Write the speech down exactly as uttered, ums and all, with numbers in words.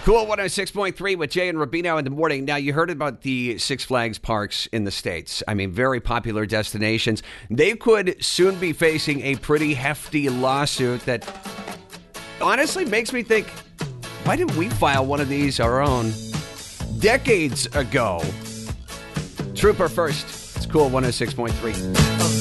Cool one oh six point three with Jay and Rubino in the morning. Now, you heard about the Six Flags parks in the States. I mean, very popular destinations. They could soon be facing a pretty hefty lawsuit that honestly makes me think, why didn't we file one of these our own decades ago? Trooper first. It's Cool one oh six point three.